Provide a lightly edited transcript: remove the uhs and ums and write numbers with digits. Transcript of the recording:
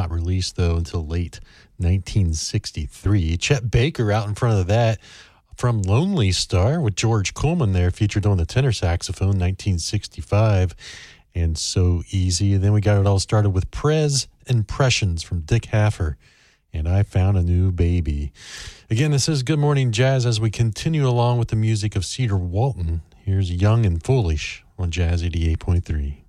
not released, though, until late 1963. Chet Baker out in front of that from Lonely Star with George Coleman there, featured on the tenor saxophone, 1965, and So Easy. And then we got it all started with Prez Impressions from Dick Haffer, and I Found a New Baby. Again, this is Good Morning Jazz as we continue along with the music of Cedar Walton. Here's Young and Foolish on Jazz 88.3.